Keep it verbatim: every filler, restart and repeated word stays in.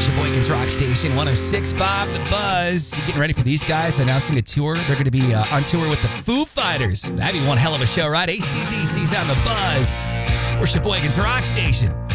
Sheboygan's Rock Station, one oh six point five The Buzz. You getting ready for these guys announcing a tour? They're going to be uh, on tour with the Foo Fighters. That'd be one hell of a show, right? A C D C's on The Buzz. We're Sheboygan's Rock Station.